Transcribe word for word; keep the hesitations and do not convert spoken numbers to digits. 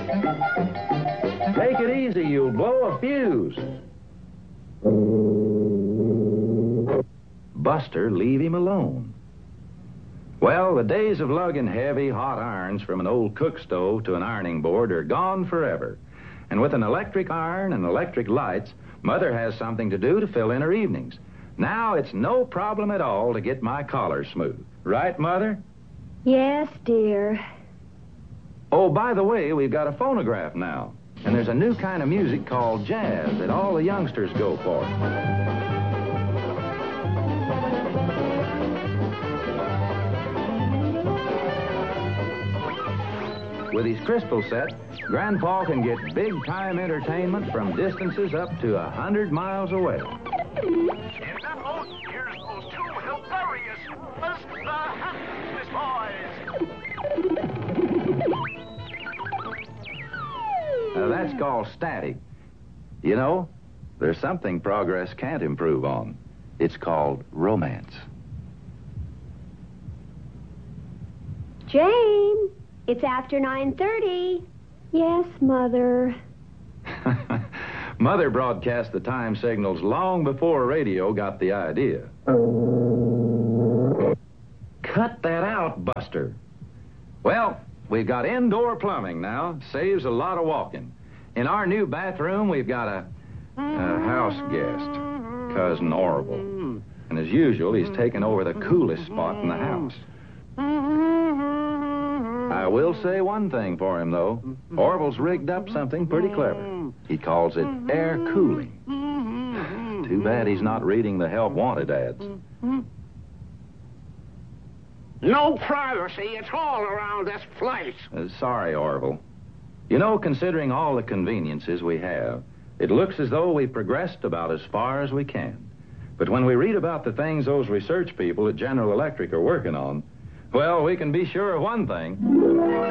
Take it easy, you'll blow a fuse. Buster, leave him alone. Well, the days of lugging heavy, hot irons from an old cook stove to an ironing board are gone forever. And with an electric iron and electric lights, Mother has something to do to fill in her evenings. Now it's no problem at all to get my collar smooth. Right, Mother? Yes, dear. Oh, by the way, we've got a phonograph now. And there's a new kind of music called jazz that all the youngsters go for. With his crystal set, Grandpa can get big-time entertainment from distances up to a hundred miles away. And now, here's those two hilarious, the Happiness Boys. Now, that's called static. You know, there's something progress can't improve on. It's called romance. Jane, it's after nine thirty. Yes, Mother. Mother broadcast the time signals long before radio got the idea. Cut that out, Buster. Well, we've got indoor plumbing now. Saves a lot of walking. In our new bathroom, we've got a, a house guest, Cousin Orville. And as usual, he's taken over the coolest spot in the house. I will say one thing for him, though. Orville's rigged up something pretty clever. He calls it air cooling. Too bad he's not reading the help wanted ads. No privacy at all around this place. Uh, sorry, Orville. You know, considering all the conveniences we have, it looks as though we've progressed about as far as we can. But when we read about the things those research people at General Electric are working on, well, we can be sure of one thing.